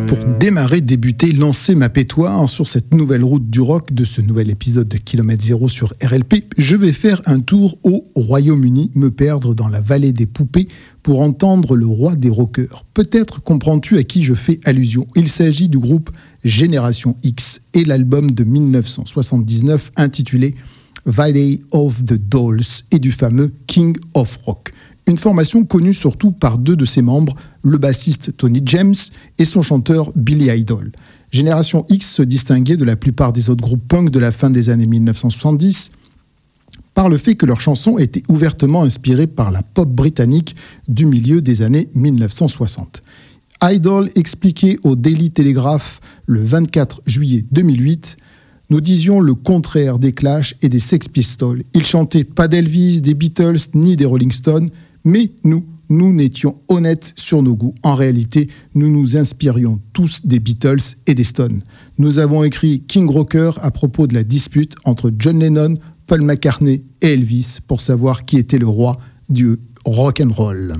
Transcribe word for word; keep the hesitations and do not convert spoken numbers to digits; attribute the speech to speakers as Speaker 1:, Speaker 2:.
Speaker 1: Pour démarrer, débuter, lancer ma pétoire sur cette nouvelle route du rock de ce nouvel épisode de Kilomètre Zéro sur R L P, je vais faire un tour au Royaume-Uni, me perdre dans la vallée des poupées pour entendre le roi des rockers. Peut-être comprends-tu à qui je fais allusion. Il s'agit du groupe Génération X et l'album de dix-neuf cent soixante-dix-neuf intitulé Valley of the Dolls et du fameux King of Rock. Une formation connue surtout par deux de ses membres, le bassiste Tony James et son chanteur Billy Idol. Génération X se distinguait de la plupart des autres groupes punk de la fin des années dix-neuf cent soixante-dix par le fait que leurs chansons étaient ouvertement inspirées par la pop britannique du milieu des années dix-neuf cent soixante. Idol expliquait au Daily Telegraph le vingt-quatre juillet deux mille huit « Nous disions le contraire des Clash et des Sex Pistols. Ils chantaient pas d'Elvis, des Beatles ni des Rolling Stones, mais nous, nous n'étions honnêtes sur nos goûts. En réalité, nous nous inspirions tous des Beatles et des Stones. Nous avons écrit King Rocker à propos de la dispute entre John Lennon, Paul McCartney et Elvis pour savoir qui était le roi du rock'n'roll. »